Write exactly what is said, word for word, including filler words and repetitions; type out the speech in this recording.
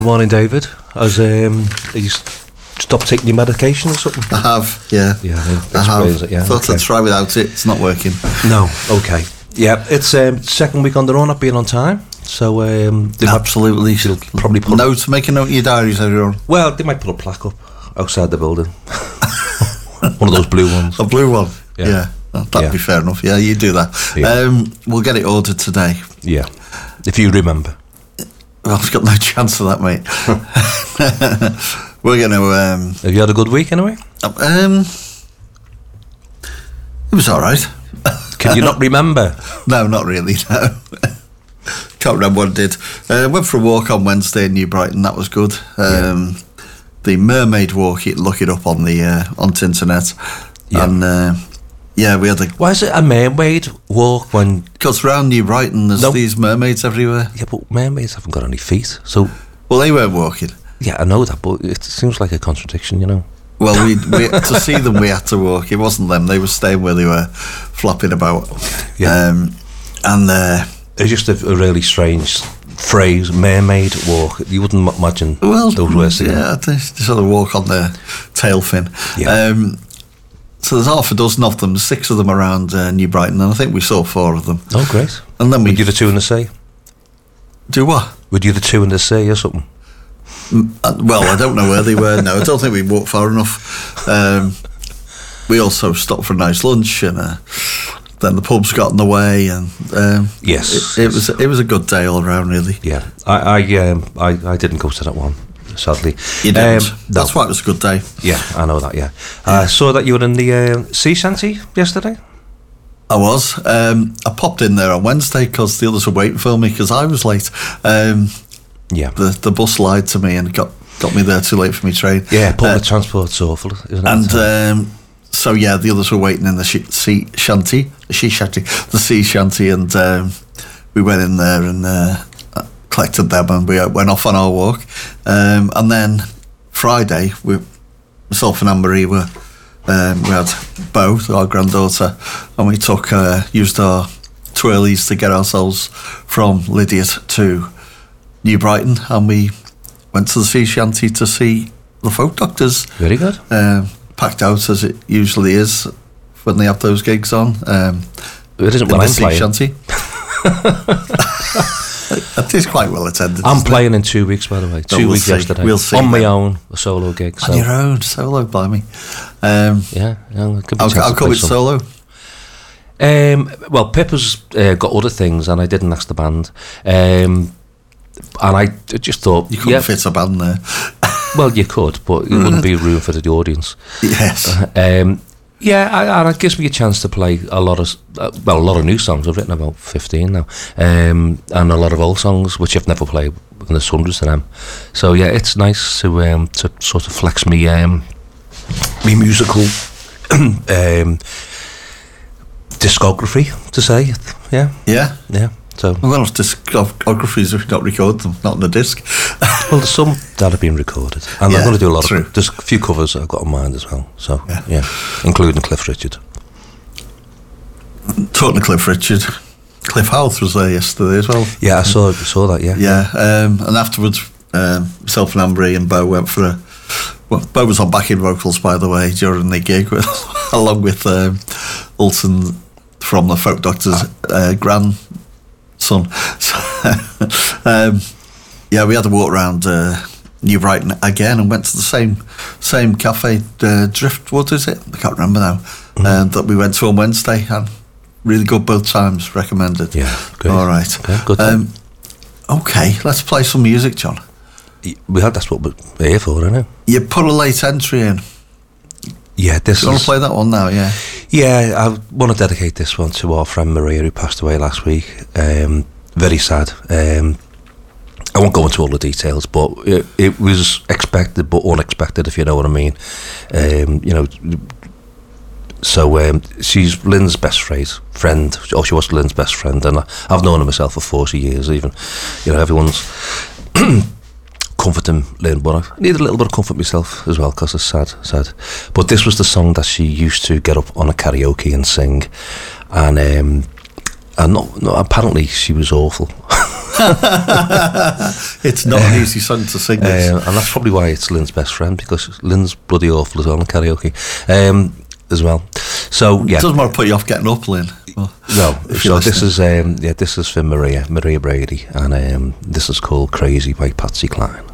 Morning, David. Has um, you stopped taking your medication or something? I have, yeah. Yeah, I have. It, yeah. Thought okay. I'd try without it. It's not working. No, okay. Yeah, it's um, second week on the run, not being on time. So um, they absolutely might, probably put note. Make a note in your diaries, everyone. Well, they might put a plaque up outside the building. One of those blue ones. A blue one. Yeah, yeah. That'd yeah. be fair enough. Yeah, you do that. Yeah. Um, we'll get it ordered today. Yeah, if you remember. Well, I've got no chance of that, mate. We're going to... Um, Have you had a good week, anyway? Um, it was all right. Can you not remember? No, not really, no. Can't remember what I did. I uh, went for a walk on Wednesday in New Brighton. That was good. Um, yeah. The Mermaid Walk, you look it up on the uh, on the internet. Yeah. And... Uh, Yeah, we had a... Why is it a mermaid walk when... Because around New Brighton there's nope. these mermaids everywhere. Yeah, but mermaids haven't got any feet, so... Well, they weren't walking. Yeah, I know that, but it seems like a contradiction, you know. Well, we, we to see them we had to walk. It wasn't them, they were staying where they were, flopping about. Yeah. Um, and... Uh, it's just a, a really strange phrase, mermaid walk. You wouldn't imagine well, those words. Yeah, they sort of walk on their tail fin. Yeah. Um, So there's half a dozen of them, six of them around uh, New Brighton, and I think we saw four of them. Oh, great. And then we... Would you the two in the sea? Do what? Would you the two in the sea or something? Mm, uh, well, I don't know where they were. No, I don't think we walked far enough. Um, we also stopped for a nice lunch, and uh, then the pubs got in the way, and um, yes, it, it was it was a good day all around, really. Yeah, I I um, I, I didn't go to that one. Sadly, you didn't. Um, That's no. why it was a good day. Yeah, I know that. Yeah, I uh, saw that you were in the uh, sea shanty yesterday. I was. Um, I popped in there on Wednesday because the others were waiting for me because I was late. Um, yeah, the the bus lied to me and got got me there too late for my train. Yeah, public uh, transport's awful, isn't it? And um, so yeah, the others were waiting in the sh- sea shanty, the sea shanty, the sea shanty, and um, we went in there and. Uh, collected them and we went off on our walk, um, and then Friday we, myself and Anne-Marie were um, we had Bo, our granddaughter, and we took uh, used our twirlies to get ourselves from Lydiate to New Brighton, and we went to the sea shanty to see the Folk Doctors. Very good. Um, packed out as it usually is when they have those gigs on. Um, it isn't when I'm sea playing. Shanty. It is quite well attended. I'm playing it? in two weeks, by the way. Two we'll weeks see. yesterday. We'll see. On then. my own, a solo gig. So. On your own, solo, by me. Um, yeah, yeah I'll, I'll call it some. solo. Um, well, Pippa's uh, got other things, and I didn't ask the band. Um, and I just thought... You couldn't yeah, fit a band there. Well, you could, but it wouldn't be room for the audience. Yes. Um, yeah, I, and it gives me a chance to play a lot of, uh, well, a lot of new songs. I've written about fifteen now, um, and a lot of old songs which I've never played, and there's hundreds of them. So yeah, it's nice to um, to sort of flex me um, me musical um, discography, to say, yeah, yeah, yeah. So well, those discographies if you don't record them, not on the disc. Well, there's some that have been recorded, and yeah, I'm going to do a lot true. of. There's a few covers I've got in mind as well. So yeah, yeah including Cliff Richard. Talking to Cliff Richard, Cliff Howarth was there yesterday as well. Yeah, I saw saw that. Yeah, yeah, um, and afterwards, um, myself and Anne-Marie and Bo went for a. Well, Bo was on backing vocals, by the way, during the gig, along with um, Ulton from the Folk Doctors' uh, grandson. So, um, yeah, we had to walk around uh, New Brighton again and went to the same same cafe, uh, Driftwood, is it? I can't remember now. Mm-hmm. Uh, that we went to on Wednesday, and really good both times. Recommended. Yeah, great. All right. Okay, good. Um, okay, let's play some music, John. We had that's what we're here for, isn't it? You put a late entry in. Yeah, this. Do you want to play that one now? Yeah. Yeah, I want to dedicate this one to our friend Maria, who passed away last week. Um, very sad. Um, I won't go into all the details, but it, it was expected, but unexpected, if you know what I mean. Um, you know, so um, she's Lynn's best phrase, friend, or she was Lynn's best friend, and I, I've known her myself for forty years. Even, you know, everyone's comforting Lynn, but I need a little bit of comfort myself as well, because it's sad, sad. But this was the song that she used to get up on a karaoke and sing, and um, and not, not apparently she was awful. It's not an easy song to sing this. Um, and that's probably why it's Lynn's best friend, because Lynn's bloody awful as well in karaoke um, as well. So yeah, It doesn't matter put you off getting up, Lynn. Well, no. if So you're this listening. is um, yeah, this is for Maria, Maria Brady, and um, this is called "Crazy" by Patsy Cline.